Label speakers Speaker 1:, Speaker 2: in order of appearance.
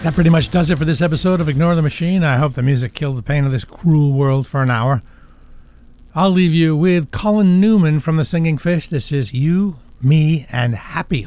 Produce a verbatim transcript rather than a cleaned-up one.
Speaker 1: That pretty much does it for this episode of Ignore the Machine. I hope the music killed the pain of this cruel world for an hour. I'll leave you with Colin Newman from the Singing Fish. This is You, Me, and Happy.